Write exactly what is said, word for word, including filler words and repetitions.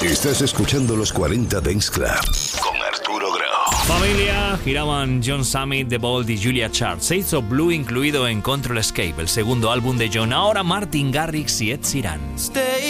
Estás escuchando los cuarenta Dance Club con Arturo Grau. Familia, giraban John Summit, The Bold y Julia Chart. Se hizo Blue incluido en Control Escape, el segundo álbum de John. Ahora Martin Garrix y Ed Sheeran. Stay